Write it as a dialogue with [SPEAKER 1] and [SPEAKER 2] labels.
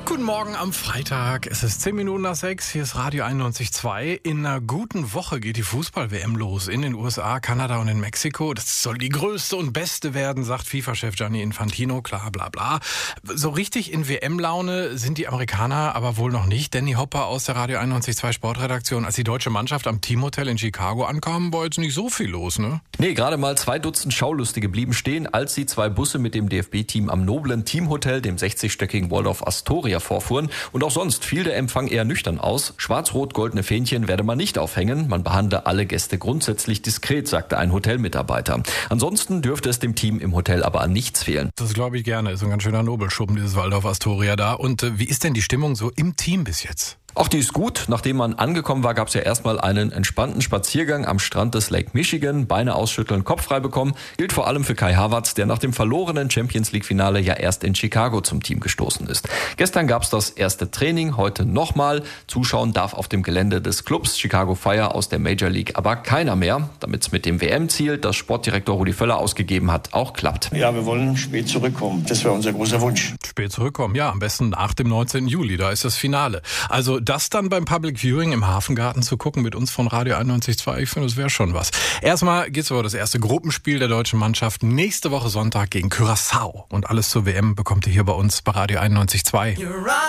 [SPEAKER 1] Guten Morgen am Freitag. Es ist 6:10. Hier ist Radio 91.2. In einer guten Woche geht die Fußball-WM los. In den USA, Kanada und in Mexiko. Das soll die größte und beste werden, sagt FIFA-Chef Gianni Infantino. Klar, bla bla. So richtig in WM-Laune sind die Amerikaner aber wohl noch nicht. Danny Hopper aus der Radio 91.2 Sportredaktion. Als die deutsche Mannschaft am Teamhotel in Chicago ankam, war jetzt nicht so viel los, ne?
[SPEAKER 2] Nee, gerade mal 2 Dutzend Schaulustige blieben stehen, als die 2 Busse mit dem DFB-Team am noblen Teamhotel, dem 60-stöckigen Waldorf Astoria, vorfuhren. Und auch sonst fiel der Empfang eher nüchtern aus. Schwarz-rot-goldene Fähnchen werde man nicht aufhängen. Man behandle alle Gäste grundsätzlich diskret, sagte ein Hotelmitarbeiter. Ansonsten dürfte es dem Team im Hotel aber an nichts fehlen.
[SPEAKER 1] Das glaube ich gerne. Ist ein ganz schöner Nobelschuppen, dieses Waldorf Astoria da. Und wie ist denn die Stimmung so im Team bis jetzt?
[SPEAKER 2] Auch die ist gut. Nachdem man angekommen war, gab es ja erstmal einen entspannten Spaziergang am Strand des Lake Michigan. Beine ausschütteln, Kopf frei bekommen. Gilt vor allem für Kai Havertz, der nach dem verlorenen Champions-League-Finale ja erst in Chicago zum Team gestoßen ist. Gestern gab es das erste Training, heute nochmal. Zuschauen darf auf dem Gelände des Clubs Chicago Fire aus der Major League aber keiner mehr, damit es mit dem WM-Ziel, das Sportdirektor Rudi Völler ausgegeben hat, auch klappt.
[SPEAKER 3] Ja, wir wollen spät zurückkommen. Das wäre unser großer Wunsch.
[SPEAKER 1] Spät zurückkommen, ja, am besten nach dem 19. Juli, da ist das Finale. Also das dann beim Public Viewing im Hafengarten zu gucken mit uns von Radio 91.2, ich finde, das wäre schon was. Erstmal geht's über das erste Gruppenspiel der deutschen Mannschaft nächste Woche Sonntag gegen Curaçao. Und alles zur WM bekommt ihr hier bei uns bei Radio 91.2.